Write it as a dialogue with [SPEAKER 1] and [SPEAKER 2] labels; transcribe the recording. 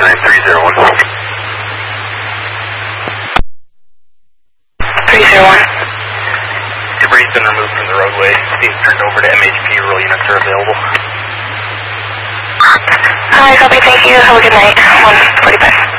[SPEAKER 1] Roger, 301.
[SPEAKER 2] 301.
[SPEAKER 1] Debris been removed from the roadway. Being turned over to MHP. Rural units are available.
[SPEAKER 2] Hi, copy, thank you. Have a good night. 145.